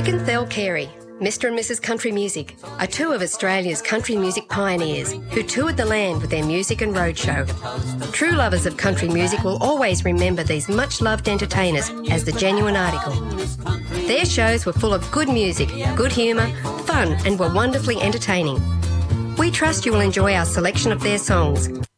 Rick and Thel Carey, Mr. and Mrs. Country Music, are two of Australia's country music pioneers who toured the land with their music and roadshow. True lovers of country music will always remember these much-loved entertainers as the Genuine Article. Their shows were full of good music, good humour, fun, and were wonderfully entertaining. We trust you will enjoy our selection of their songs.